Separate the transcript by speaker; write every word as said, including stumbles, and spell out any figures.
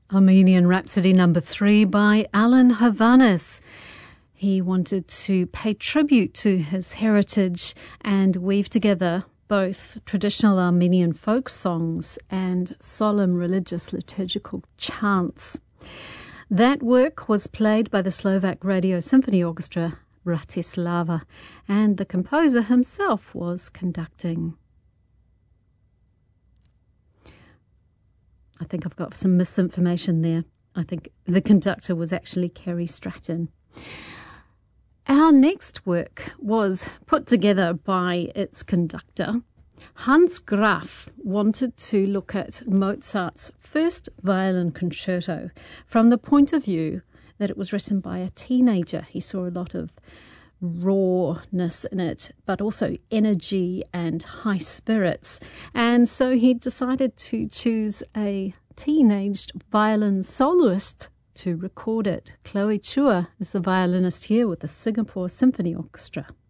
Speaker 1: Armenian Rhapsody number three by Alan Hovhannes. He wanted to pay tribute to his heritage and weave together both traditional Armenian folk songs and solemn religious liturgical chants. That work was played by the Slovak Radio Symphony Orchestra, Bratislava, and the composer himself was conducting. I think I've got some misinformation there. I think the conductor was actually Kerry Stratton. Our next work was put together by its conductor. Hans Graf wanted to look at Mozart's first violin concerto from the point of view that it was written by a teenager. He saw a lot of rawness in it, but also energy and high spirits. And so he decided to choose a teenaged violin soloist to record it. Chloe Chua is the violinist here with the Singapore Symphony Orchestra.